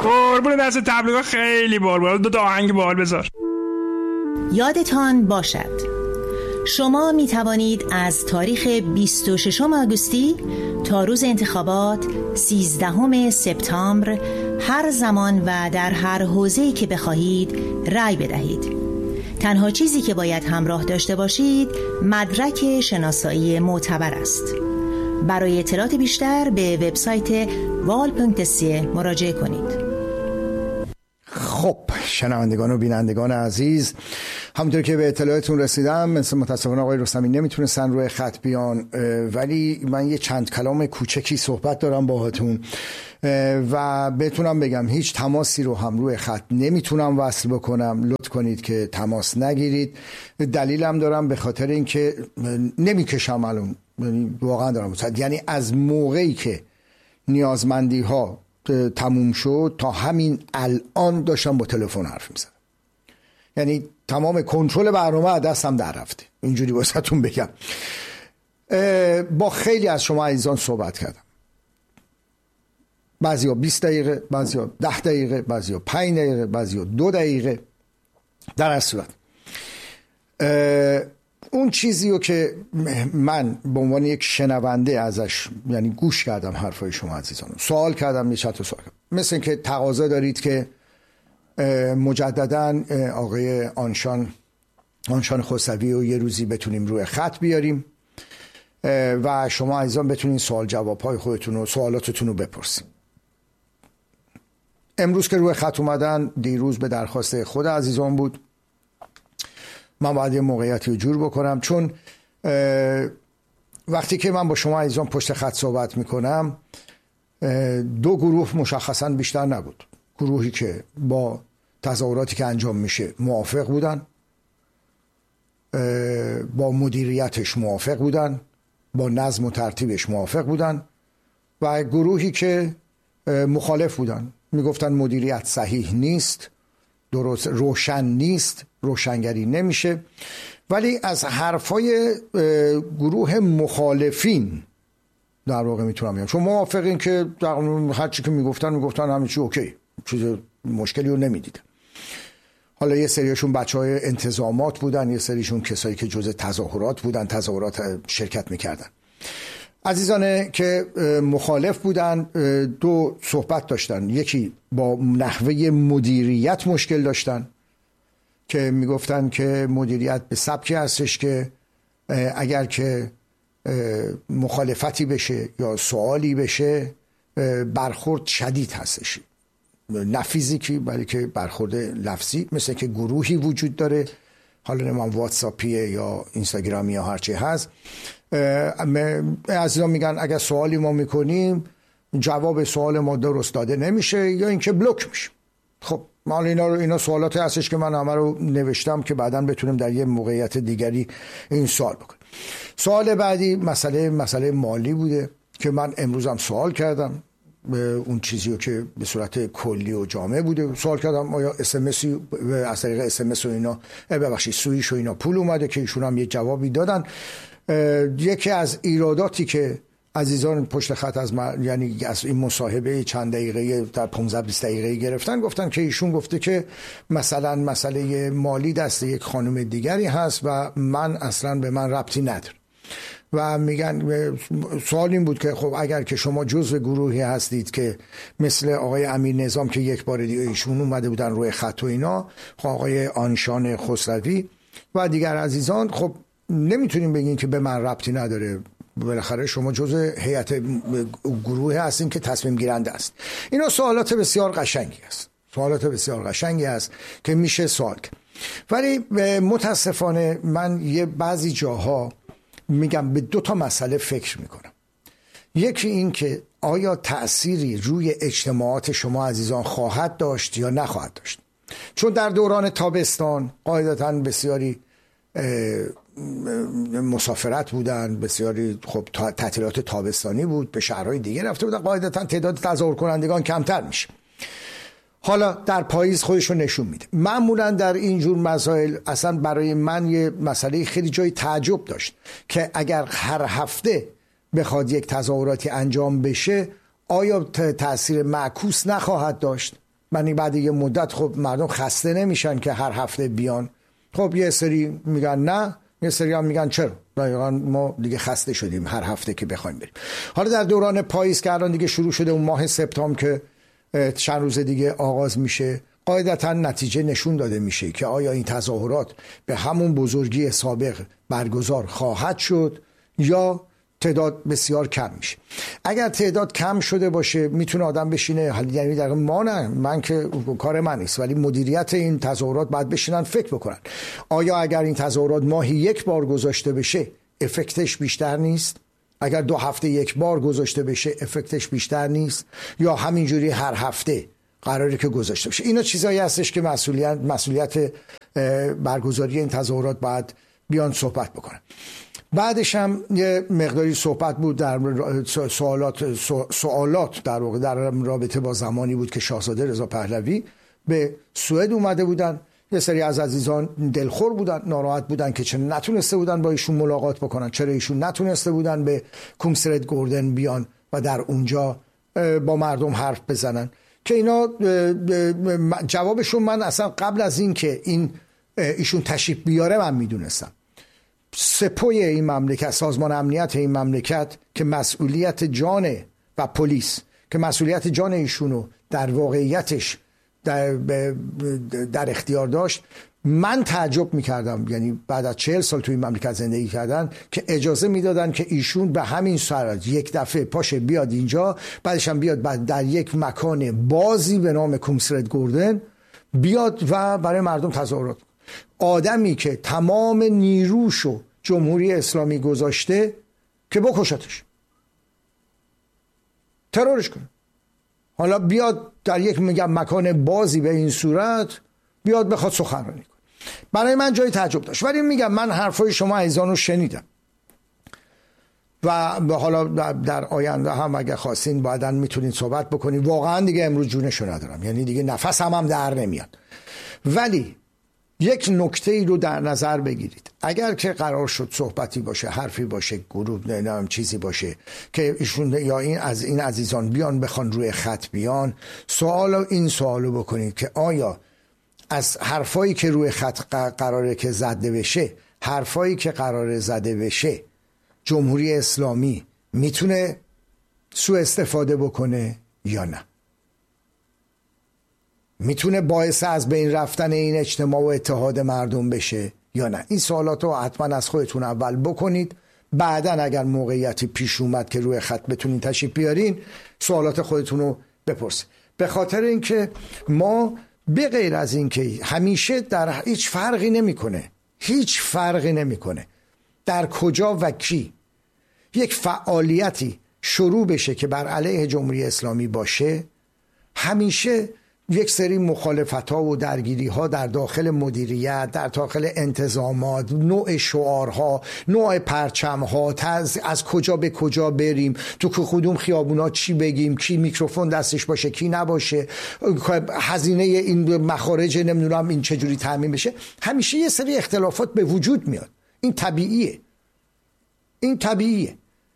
قربون دست تبلیغات خیلی بال دو تا آهنگ بال بذار. یادتان باشد شما می توانید از تاریخ 26 آگوستی تا روز انتخابات 13 سپتامبر هر زمان و در هر حوزه‌ای که بخواهید رأی بدهید. تنها چیزی که باید همراه داشته باشید مدرک شناسایی معتبر است. برای اطلاعات بیشتر به وبسایت val.ca مراجعه کنید. خب شنوندگان و بینندگان عزیز، همونطور که به اطلاعاتون رسیدم متاسفانه آقای رستمی نمیتونستن روی خط بیان، ولی من یه چند کلام کوچکی صحبت دارم باهاتون و بهتونم بگم هیچ تماسی رو هم روی خط نمیتونم وصل بکنم. لطف کنید که تماس نگیرید. دلیلم دارم به خاطر اینکه نمیکشم الان، واقعا دارم یعنی از موقعی که نیازمندی ها تموم شد تا همین الان داشتم با تلفن حرف میزدم، یعنی تمام کنترل برنامه از دستم در رفته. اینجوری واسهتون بگم. با خیلی از شما عزیزان صحبت کردم، بعضیا 20 دقیقه، بعضیا 10 دقیقه، بعضیا 5 دقیقه، بعضیا 2 دقیقه. در اصل صورت اون چیزی رو که من به عنوان یک شنونده ازش یعنی گوش کردم حرفای شما عزیزان، سوال کردم، یه چند تا سوال کردم، مثل این که تقاضا دارید که مجدداً آقای آنشان خسروی رو یه روزی بتونیم روی خط بیاریم و شما عزیزان بتونین سوال جواب‌های خودتون و سوالاتتون رو بپرسیم. امروز که روی خط اومدن، دیروز به درخواست خود عزیزان بود. من باید یه موقعیتی رو جور بکنم، چون وقتی که من با شما عزیزان پشت خط صحبت میکنم، دو گروه مشخصا بیشتر نبود. گروهی که با تظاهراتی که انجام میشه موافق بودن، با مدیریتش موافق بودن، با نظم و ترتیبش موافق بودن، و گروهی که مخالف بودن، میگفتن مدیریت صحیح نیست، درست روشن نیست، روشنگری نمیشه. ولی از حرفای گروه مخالفین در واقع میتونم بگم چون موافقین که هر چی که میگفتن همه چی اوکی، چیز مشکلی رو نمیدیدن. حالا یه سریشون بچهای انتظامات بودن، یه سریشون کسایی که جزء تظاهرات بودن، تظاهرات شرکت میکردن. عزیزانه که مخالف بودن دو صحبت داشتن. یکی با نحوه مدیریت مشکل داشتن که میگفتن که مدیریت به سبکی هستش که اگر که مخالفتی بشه یا سوالی بشه برخورد شدید هستش، نه فیزیکی بلکه برخورد لفظی. مثل که گروهی وجود داره، حالا نمان واتساپیه یا اینستاگرامی یا هرچی هست، عزیزان میگن اگر سوالی ما میکنیم جواب سوال ما درست داده نمیشه یا اینکه بلوک میشه. خب من اینا سوالاتی هستش که من همه رو نوشتم که بعداً بتونیم در یه موقعیت دیگری این سوال بکنیم. سوال بعدی مسئله مالی بوده که من امروزم سوال کردم، اون چیزی که به صورت کلی و جامع بوده. سوال کردم آیا اسمسی از طریق اسمس و اینا ببخشید سوئیش و اینا پول اومده، که ایشون هم یه جوابی دادن. یکی از ایراداتی که عزیزان پشت خط یعنی از این مصاحبه چند دقیقه در 15-20 دقیقه گرفتن، گفتن که ایشون گفته که مثلا مسئله مالی دست یک خانم دیگری هست و من اصلا به من ربطی نداره. و میگن سوال این بود که خب اگر که شما جزو گروهی هستید که مثل آقای امیر نظام که یک بار دیگه ایشون اومده بودن روی خط و اینا، خب آقای آنشان خسروی و دیگر عزیزان، خب نمیتونیم بگین که به من ربطی نداره، بالاخره شما جزء هیئت گروه هستین که تصمیم گیرنده است. اینا سوالات بسیار قشنگی است که میشه سوال کرد. ولی متاسفانه من یه بعضی جاها میگم به دو تا مسئله فکر میکنم. یکی این که آیا تأثیری روی اجتماعات شما عزیزان خواهد داشت یا نخواهد داشت. چون در دوران تابستان قاعدتاً بسیاری مسافرت بودن، بسیاری خب تعطیلات تابستانی بود، به شهرهای دیگه رفته بودن، قاعدتاً تعداد تظاهر کنندگان کمتر میشه. حالا در پاییز خودشو نشون میده. معمولا در اینجور مسائل اصلا برای من یه مسئله خیلی جای تعجب داشت که اگر هر هفته بخواد یک تظاهراتی انجام بشه آیا تأثیر معکوس نخواهد داشت من بعد یه مدت خب مردم خسته نمیشن که هر هفته بیان. خب یه سری میگن نه، یه سری هم میگن چرا، دقیقاً ما دیگه خسته شدیم هر هفته که بخوایم بریم. حالا در دوران پاییز که الان دیگه شروع شده، اون ماه سپتامبر که چند روز دیگه آغاز میشه، قاعدتاً نتیجه نشون داده میشه که آیا این تظاهرات به همون بزرگی سابق برگزار خواهد شد یا تعداد بسیار کم میشه. اگر تعداد کم شده باشه میتونه آدم بشینه، یعنی در ما نه، من که کار من نیست، ولی مدیریت این تظاهرات باید بشینن فکر بکنن آیا اگر این تظاهرات ماهی یک بار گذاشته بشه افکتش بیشتر نیست؟ اگر 2 هفته یک بار گذاشته بشه افکتش بیشتر نیست؟ یا همینجوری هر هفته قراره که گذاشته بشه؟ اینا چیزایی هستش که مسئولیت برگزاری این تظاهرات باید بیان صحبت بکنن. بعدش هم یه مقداری صحبت بود در سوالات در واقع در رابطه با زمانی بود که شاهزاده رضا پهلوی به سوئد اومده بودن. یه سری از عزیزان دلخور بودن، ناراحت بودن که چرا نتونسته بودن با ایشون ملاقات بکنن، چرا ایشون نتونسته بودن به کومسرد گوردن بیان و در اونجا با مردم حرف بزنن. که اینا جوابشون من اصلا قبل از این که ایشون تشریف بیاره من میدونستم. سپوی این مملکت، سازمان امنیت این مملکت که مسئولیت جان و پلیس که مسئولیت جان ایشونو در واقعیتش در اختیار داشت، من تعجب میکردم، یعنی بعد از 40 سال توی این مملکت زندگی کردن، که اجازه میدادن که ایشون به همین صورت یک دفعه پاشه بیاد اینجا، بعدش هم بیاد بعد در یک مکان بازی به نام کومسرد گوردن بیاد و برای مردم تظاهرات. آدمی که تمام نیروشو جمهوری اسلامی گذاشته که بکشتش، ترورش کنه، حالا بیاد در یک مکان بازی به این صورت بیاد بخواد سخنرانی کنه. برای من جای تعجب داشت. ولی میگم من حرفای شما عزیزان رو شنیدم و حالا در آینده هم اگه خواستین بعداً میتونین صحبت بکنین. واقعا دیگه امروز جونشو ندارم، یعنی دیگه نفسم هم در نمیاد. ولی یک نکته ای رو در نظر بگیرید، اگر که قرار شد صحبتی باشه، حرفی باشه، گروه نام چیزی باشه که ایشون یا این عزیزان بیان بخوان روی خط بیان، این سوالو بکنید که آیا از حرفایی که روی خط قراره که زده بشه، حرفایی که قراره زده بشه، جمهوری اسلامی میتونه سوء استفاده بکنه یا نه؟ میتونه باعث از بین رفتن این اجتماع و اتحاد مردم بشه یا نه؟ این سوالات رو حتما از خودتون اول بکنید، بعدا اگر موقعیتی پیش اومد که روی خط بتونین تشریف بیارین سوالات خودتون رو بپرسید. به خاطر اینکه ما به غیر از اینکه همیشه در هیچ فرقی نمیکنه در کجا و کی یک فعالیتی شروع بشه که بر علیه جمهوری اسلامی باشه، همیشه یک سری مخالفت‌ها و درگیری‌ها در داخل مدیریت، در داخل انتظامات، نوع شعارها، نوع پرچم‌ها، از کجا به کجا بریم، تو کدوم خیابونا چی بگیم، کی میکروفون دستش باشه کی نباشه، هزینه این مخارج نمیدونم این چجوری تامین بشه، همیشه یه سری اختلافات به وجود میاد. این طبیعیه.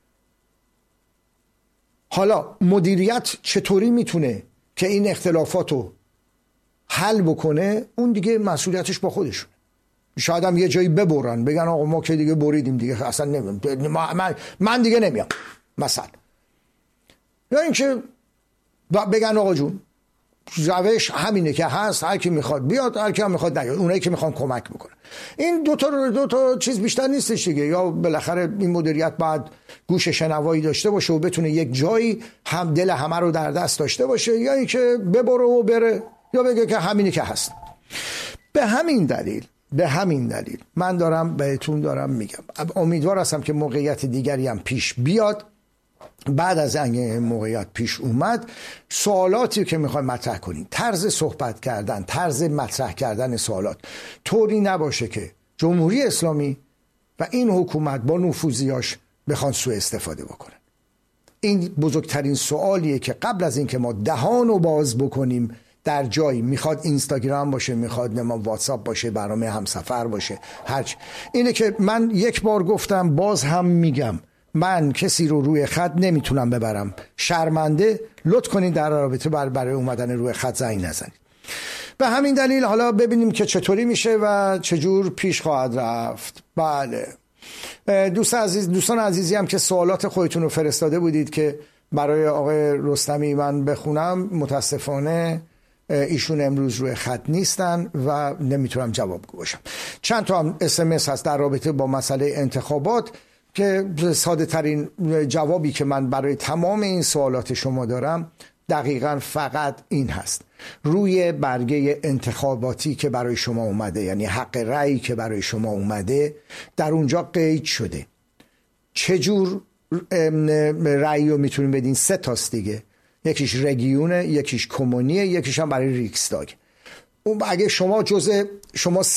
حالا مدیریت چطوری میتونه که این اختلافاتو حل بکنه؟ اون دیگه مسئولیتش با خودشونه. شاید هم یه جایی ببرن، بگن آقا ما که دیگه بریدیم دیگه اصلا نمیام، من دیگه نمیام مثلا. یا اینکه بگن آقا جون روش همینه که هست، هر کی میخواد بیاد، هر کی هم میخواد نیاد، اونایی که میخوان کمک بکنه. این دو تا چیز بیشتر نیستش دیگه. یا بالاخره این مدیریت باید گوش شنوایی داشته باشه و بتونه یک جایی هم دل همه رو در دست داشته باشه، یا اینکه ببره و بره، یا بگه که همینی که هست. به همین دلیل من بهتون میگم امیدوار هستم که موقعیت دیگری هم پیش بیاد. بعد از اینکه موقعیت پیش اومد، سوالاتی که میخوایم مطرح کنیم، طرز صحبت کردن، طرز مطرح کردن سوالات طوری نباشه که جمهوری اسلامی و این حکومت با نفوذیاش بخوان سوء استفاده بکنن. این بزرگترین سوالیه که قبل از اینکه ما دهانو باز بکنیم در جایی، میخواد اینستاگرام باشه، میخواد واتساپ باشه، برنامه همسفر باشه، هرچی، اینه که من یک بار گفتم باز هم میگم، من کسی رو روی خط نمیتونم ببرم، شرمنده، لطف کنید در رابطه برای اومدن روی خط زنگ نزنید. به همین دلیل حالا ببینیم که چطوری میشه و چجور پیش خواهد رفت. بله دوستان عزیزی هم که سوالات خودتون رو فرستاده بودید که برای آقای رستمی من بخونم، متاسفانه ایشون امروز روی خط نیستن و نمیتونم جوابگو باشم. چند تا هم SMS هست در رابطه با مسئله انتخابات که ساده ترین جوابی که من برای تمام این سوالات شما دارم دقیقاً فقط این هست: روی برگه انتخاباتی که برای شما اومده، یعنی حق رأی که برای شما اومده، در اونجا قید شده چجور رأی رو میتونیم بدین. 3 تاست دیگه، یکیش رگیونه، یکیش کمونیه، یکیش هم برای ریکستاگ. اون اگه شما